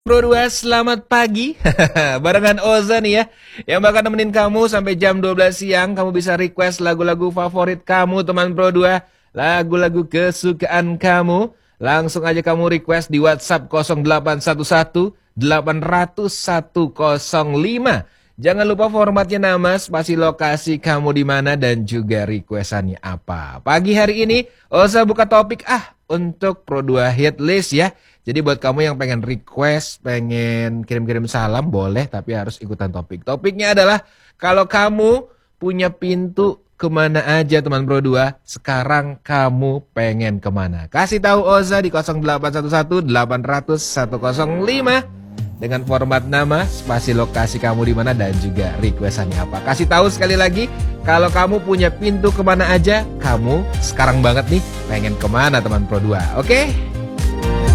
Bro 2, selamat pagi. Barengan Oza nih ya, yang bakal nemenin kamu sampai jam 12 siang. Kamu bisa request lagu-lagu favorit kamu, teman Bro 2. Lagu-lagu kesukaan kamu. Langsung aja kamu request di WhatsApp 0811 800 105. Jangan lupa formatnya nama, spasi lokasi kamu di mana dan juga requestannya apa. Pagi hari ini Oza buka topik untuk Pro 2 hit list ya. Jadi buat kamu yang pengen request, pengen kirim-kirim salam boleh, tapi harus ikutan topik. Topiknya adalah kalau kamu punya pintu kemana aja teman Bro 2, sekarang kamu pengen kemana? Kasih tahu Oza di 0811 800 105 dengan format nama, spasi lokasi kamu di mana dan juga requestannya apa. Kasih tahu sekali lagi kalau kamu punya pintu kemana aja, kamu sekarang banget nih pengen kemana teman Pro 2, oke?